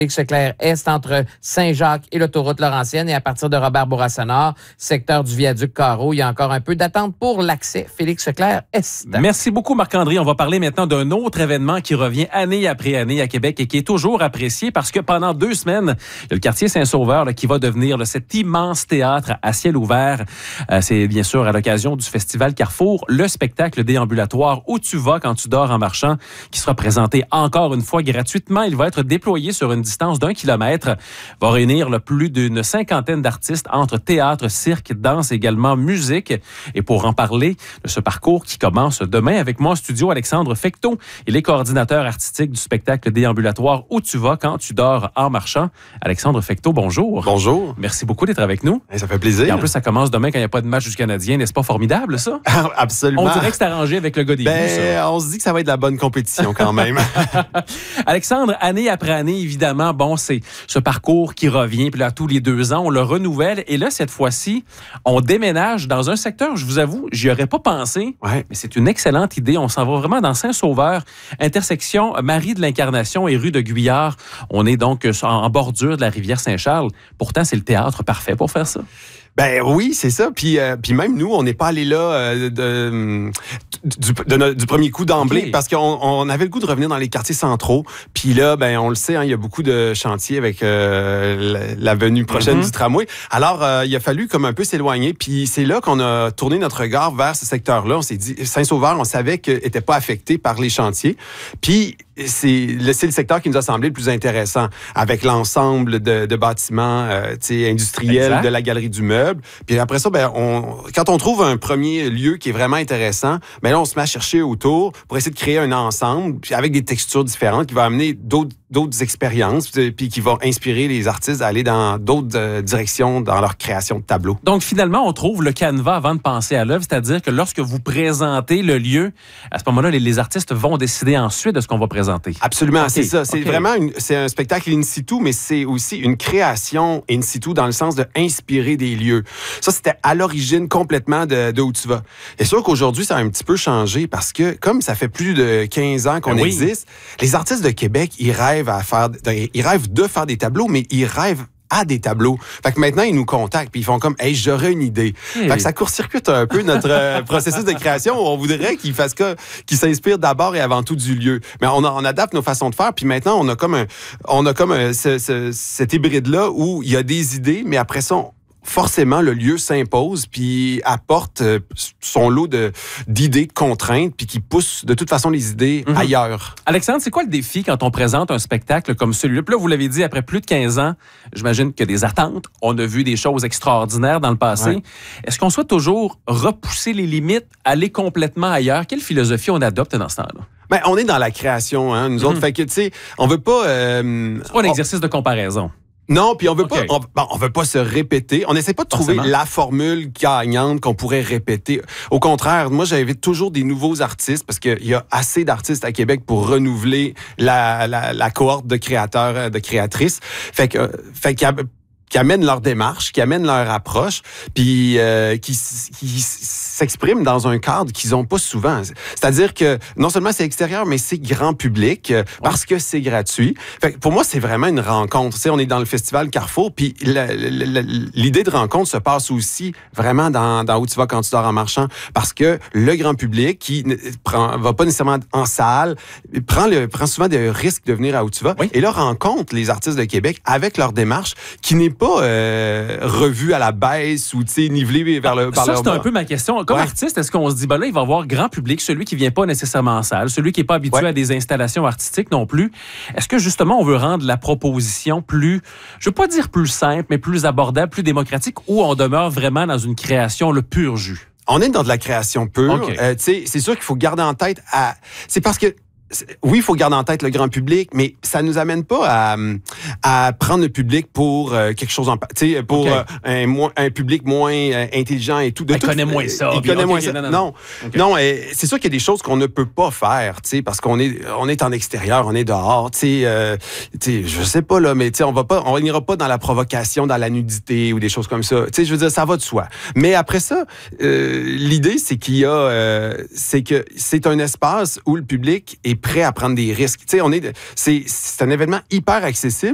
Félix Leclerc-Est entre Saint-Jacques et l'autoroute Laurentienne et à partir de Robert Bourassa-Nord, secteur du viaduc Carreau, il y a encore un peu d'attente pour l'accès Félix Leclerc-Est. Merci beaucoup Marc-André. On va parler maintenant d'un autre événement qui revient année après année à Québec et qui est toujours apprécié parce que pendant 2 semaines, il y a le quartier Saint-Sauveur qui va devenir cet immense théâtre à ciel ouvert. C'est bien sûr à l'occasion du festival Carrefour, le spectacle déambulatoire Où tu vas quand tu dors en marchant, qui sera présenté encore une fois gratuitement. Il va être déployé sur une distance d'1 kilomètre, va réunir plus d'une 50aine d'artistes entre théâtre, cirque, danse, également musique. Et pour en parler de ce parcours qui commence demain, avec moi en studio, Alexandre Fecteau. Il est coordinateur artistique du spectacle déambulatoire Où tu vas quand tu dors en marchant. Alexandre Fecteau, bonjour. Bonjour. Merci beaucoup d'être avec nous. Ça fait plaisir. Et en plus, ça commence demain quand il n'y a pas de match du Canadien. N'est-ce pas formidable, ça? Absolument. On dirait que c'est arrangé avec le gars des vues, ça. On se dit que ça va être de la bonne compétition quand même. Alexandre, année après année, évidemment, c'est ce parcours qui revient. Puis là, tous les 2 ans, on le renouvelle. Et là, cette fois-ci, on déménage dans un secteur, je vous avoue, j'y aurais pas pensé. Ouais. Mais c'est une excellente idée. On s'en va vraiment dans Saint-Sauveur, intersection Marie de l'Incarnation et rue de Guyard. On est donc en bordure de la rivière Saint-Charles. Pourtant, c'est le théâtre parfait pour faire ça. Ben oui, c'est ça. Puis même nous, on n'est pas allé là du premier coup d'emblée parce qu'on avait le goût de revenir dans les quartiers centraux. Puis là, on le sait, il y a beaucoup de chantiers avec la venue prochaine du tramway. Alors, il a fallu comme un peu s'éloigner. Puis c'est là qu'on a tourné notre regard vers ce secteur-là. On s'est dit, Saint-Sauveur, on savait qu'il n'était pas affecté par les chantiers. Puis c'est le secteur qui nous a semblé le plus intéressant, avec l'ensemble de bâtiments industriels, exact, de la Galerie du Meuble. Puis après ça, quand on trouve un premier lieu qui est vraiment intéressant, là, on se met à chercher autour pour essayer de créer un ensemble, puis avec des textures différentes qui va amener d'autres expériences, puis qui vont inspirer les artistes à aller dans d'autres directions dans leur création de tableaux. Donc, finalement, on trouve le canevas avant de penser à l'œuvre, c'est-à-dire que lorsque vous présentez le lieu, à ce moment-là, les artistes vont décider ensuite de ce qu'on va présenter. Absolument, c'est ça. C'est vraiment c'est un spectacle in situ, mais c'est aussi une création in situ dans le sens de inspirer des lieux. Ça, c'était à l'origine complètement de Où tu vas. C'est sûr qu'aujourd'hui, ça a un petit peu changé parce que, comme ça fait plus de 15 ans qu'on existe, les artistes de Québec, ils rêvent de faire des tableaux, mais ils rêvent à des tableaux. Fait que maintenant, ils nous contactent puis ils font comme « Hey, j'aurais une idée ». Fait que ça court-circuite un peu notre processus de création où on voudrait qu'ils s'inspirent d'abord et avant tout du lieu. Mais on adapte nos façons de faire puis maintenant, on a comme cet hybride-là où il y a des idées, mais après ça, forcément, le lieu s'impose puis apporte son lot d'idées, de contraintes, puis qui pousse de toute façon les idées ailleurs. Alexandre, c'est quoi le défi quand on présente un spectacle comme celui-là? Puis là, vous l'avez dit, après plus de 15 ans, j'imagine qu'il y a des attentes. On a vu des choses extraordinaires dans le passé. Ouais. Est-ce qu'on souhaite toujours repousser les limites, aller complètement ailleurs? Quelle philosophie on adopte dans ce temps-là? On est dans la création, nous autres. Fait que, tu sais, on veut pas... c'est pas un exercice de comparaison. Non, puis on veut pas se répéter. On n'essaie pas de trouver la formule gagnante qu'on pourrait répéter. Au contraire, moi, j'invite toujours des nouveaux artistes parce qu'il y a assez d'artistes à Québec pour renouveler la cohorte de créateurs, de créatrices. Fait qui amènent leur démarche, qui amènent leur approche, puis qui s'expriment dans un cadre qu'ils n'ont pas souvent. C'est-à-dire que non seulement c'est extérieur, mais c'est grand public parce que c'est gratuit. Fait que pour moi, c'est vraiment une rencontre. Tu sais, on est dans le festival Carrefour, puis l'idée de rencontre se passe aussi vraiment dans Où tu vas quand tu dors en marchant, parce que le grand public qui va pas nécessairement en salle, prend souvent des risques de venir à Où tu vas, et là rencontre les artistes de Québec avec leur démarche qui n'est pas revue à la baisse ou nivelée vers le bas. Ça, c'est un peu ma question. Comme artiste, est-ce qu'on se dit, là, il va y avoir grand public, celui qui vient pas nécessairement en salle, celui qui n'est pas habitué à des installations artistiques non plus. Est-ce que, justement, on veut rendre la proposition plus, je veux pas dire plus simple, mais plus abordable, plus démocratique, ou on demeure vraiment dans une création, le pur jus? On est dans de la création pure. C'est sûr qu'il faut garder en tête c'est parce que oui, il faut garder en tête le grand public, mais ça nous amène pas à prendre le public pour quelque chose pour un public moins intelligent et tout. Il connaît moins ça. Il connaît moins ça. Non, c'est sûr qu'il y a des choses qu'on ne peut pas faire, parce qu'on est en extérieur, on est dehors, je sais pas là, mais on n'ira pas dans la provocation, dans la nudité ou des choses comme ça. Je veux dire, ça va de soi. Mais après ça, l'idée c'est c'est que c'est un espace où le public est prêt à prendre des risques. C'est un événement hyper accessible.